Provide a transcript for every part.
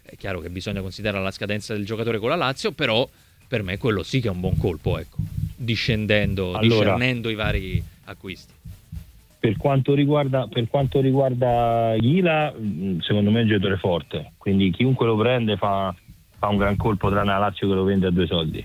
è chiaro che bisogna considerare la scadenza del giocatore con la Lazio, però per me quello sì che è un buon colpo, ecco, discernendo i vari acquisti. Per quanto riguarda Ghila, secondo me è un giocatore forte, quindi chiunque lo prende fa un gran colpo, tranne la Lazio che lo vende a 2 soldi.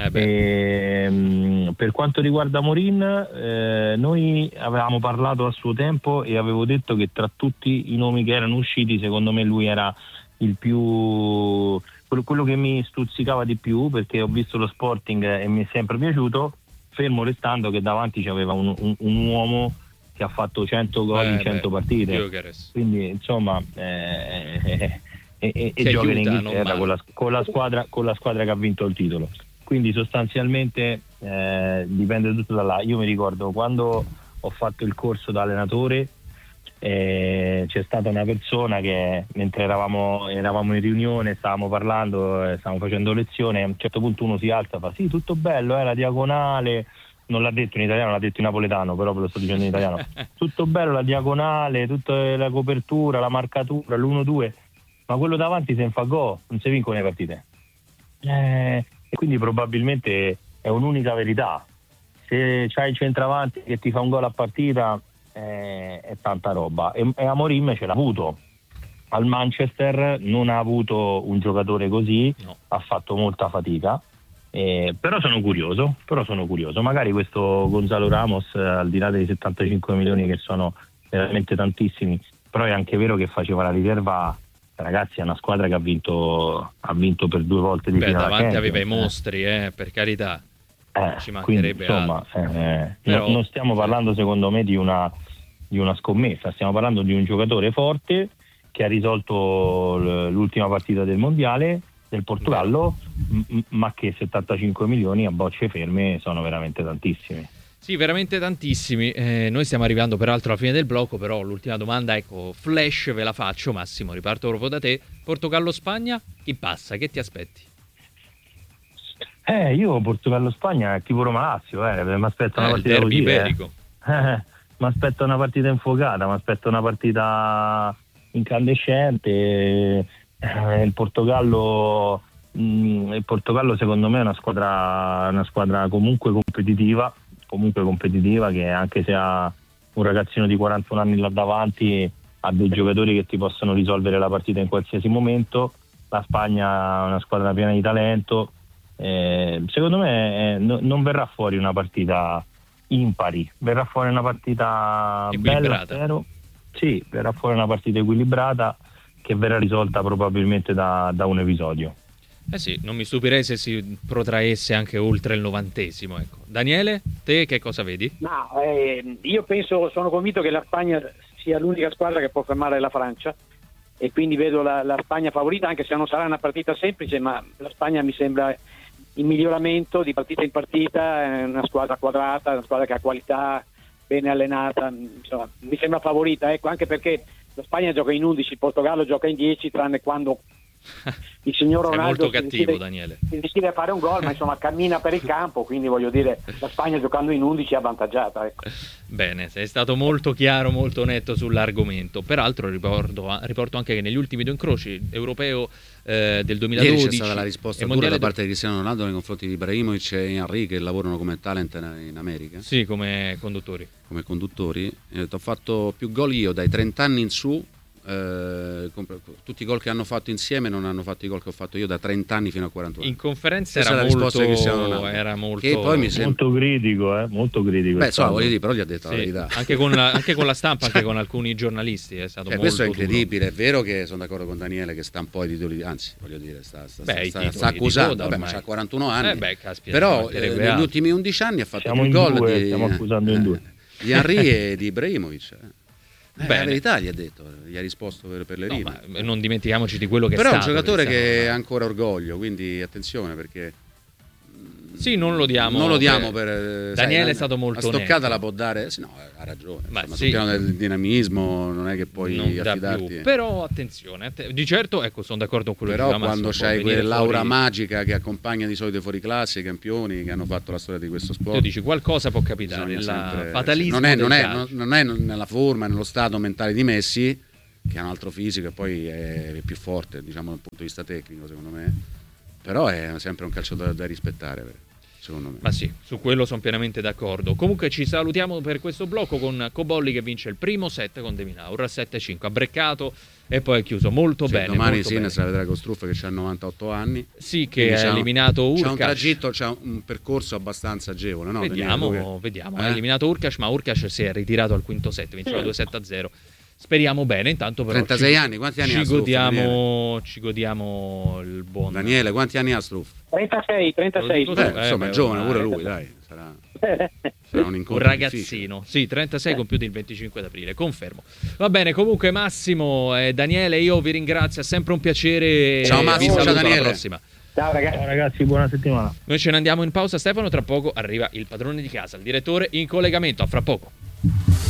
Per quanto riguarda Morin, noi avevamo parlato a suo tempo e avevo detto che tra tutti i nomi che erano usciti, secondo me lui era il più quello che mi stuzzicava di più, perché ho visto lo Sporting e mi è sempre piaciuto, fermo restando che davanti c'aveva un uomo che ha fatto 100 gol in 100 partite, quindi insomma e gioca in Inghilterra con la squadra che ha vinto il titolo, quindi sostanzialmente dipende tutto da là. Io mi ricordo quando ho fatto il corso da allenatore, c'è stata una persona che mentre eravamo in riunione, stavamo parlando, stavamo facendo lezione, a un certo punto uno si alza e fa: sì, tutto bello, la diagonale, non l'ha detto in italiano, l'ha detto in napoletano, però ve lo sto dicendo in italiano, tutto bello, la diagonale, tutta la copertura, la marcatura, l'1-2, ma quello davanti se ne fa gol, non si vincono le partite, e quindi probabilmente è un'unica verità: se c'hai il centravanti che ti fa un gol a partita è tanta roba, e Amorim ce l'ha avuto al Manchester, non ha avuto un giocatore così, no. Ha fatto molta fatica, però sono curioso, magari questo Gonzalo Ramos, al di là dei 75 milioni che sono veramente tantissimi, però è anche vero che faceva la riserva. Ragazzi, è una squadra che ha vinto per 2 volte di finale. Davanti aveva i mostri, per carità. Ci mancherebbe, quindi, insomma, però, non stiamo parlando secondo me di una scommessa, stiamo parlando di un giocatore forte che ha risolto l'ultima partita del mondiale del Portogallo, ma che 75 milioni a bocce ferme sono veramente tantissimi. Sì, veramente tantissimi. Noi stiamo arrivando peraltro alla fine del blocco, però l'ultima domanda, ecco, flash ve la faccio, Massimo, riparto proprio da te. Portogallo-Spagna, chi passa? Che ti aspetti? Io Portogallo-Spagna è tipo Roma-Lazio, mi aspetto una partita il derby così, iberico. Mi aspetto una partita infuocata, mi aspetto una partita incandescente. Il Portogallo secondo me è una squadra comunque competitiva, che anche se ha un ragazzino di 41 anni là davanti, ha dei giocatori che ti possono risolvere la partita in qualsiasi momento. La Spagna è una squadra piena di talento. Secondo me non verrà fuori una partita impari, verrà fuori una partita bella, spero. Sì, verrà fuori una partita equilibrata che verrà risolta probabilmente da un episodio. Sì, non mi stupirei se si protraesse anche oltre il 90°, ecco. Daniele, te che cosa vedi? No, io sono convinto che la Spagna sia l'unica squadra che può fermare la Francia, e quindi vedo la Spagna favorita, anche se non sarà una partita semplice, ma la Spagna mi sembra in miglioramento di partita in partita, è una squadra quadrata, una squadra che ha qualità, ben allenata, insomma, mi sembra favorita, ecco, anche perché la Spagna gioca in 11, il Portogallo gioca in 10, tranne quando il signor Ronaldo Daniele, si decide a fare un gol, ma insomma cammina per il campo, quindi voglio dire, la Spagna giocando in 11 è avvantaggiata, ecco. Bene, sei stato molto chiaro, molto netto sull'argomento. Peraltro riporto anche che negli ultimi 2 incroci, europeo del 2012, ieri c'è stata la risposta dura da parte di Cristiano Ronaldo nei confronti di Ibrahimovic e Henry, che lavorano come talent in America. Sì, come conduttori. Ho fatto più gol io dai 30 anni in su. Tutti i gol che hanno fatto insieme non hanno fatto i gol che ho fatto io da 30 anni fino a 41 anni. In conferenza era molto che poi mi sembra molto critico. Beh, voglio dire, però gli ha detto la verità. Anche con la stampa, anche con alcuni giornalisti è stato molto questo è incredibile. duro. È vero che sono d'accordo con Daniele che sta un po' ai titoli, anzi, voglio dire, sta accusando, ma c'ha 41 anni. Caspita, però negli ultimi 11 anni ha fatto più gol stiamo accusando in 2 di Henry e di Ibrahimovic. La verità gli ha detto, gli ha risposto per le rime. Ma non dimentichiamoci di quello che però è stato. Però è un giocatore che ha no? ancora orgoglio, quindi attenzione, perché sì, non lo diamo per Daniele è stato molto la stoccata netto. La può dare, sì, no, ha ragione, ma sì, sul piano del dinamismo non è che puoi affidarti. Però attenzione, di certo, ecco, sono d'accordo con quello che però quando c'hai quell'aura magica che accompagna di solito fuori classe i campioni che hanno fatto la storia di questo sport, tu dici qualcosa può capitare, fatalismo non è nella forma, nello stato mentale di Messi, che ha un altro fisico e poi è più forte, diciamo dal punto di vista tecnico, secondo me, però è sempre un calcio da rispettare, secondo me. Ma sì, su quello sono pienamente d'accordo. Comunque ci salutiamo per questo blocco con Cobolli che vince il primo set con De Minaur a 7-5, ha breccato e poi è chiuso molto bene. Domani molto Sinner bene. se la vedrà con Struff che ha 98 anni. Sì, che ha eliminato Urkash. C'ha un tragitto, c'ha un percorso abbastanza agevole, no? Vediamo. Ha eliminato Urkash, ma Urkash si è ritirato al quinto set, vinceva 2-7-0. Speriamo bene, intanto però 36 anni, quanti anni ha Struff? Ci godiamo il buon Daniele, quanti anni ha Struff? 36. Insomma, è giovane pure lui, dai. Sarà un incontro un ragazzino, difficile. sì, 36 compiuti il 25 d'aprile, confermo. Va bene, comunque Massimo e Daniele, io vi ringrazio, è sempre un piacere. Ciao Massimo, vi saluto, ciao Daniele. alla prossima. Ciao ragazzi, buona settimana. Noi ce ne andiamo in pausa, Stefano, tra poco arriva il padrone di casa, il direttore in collegamento, a fra poco.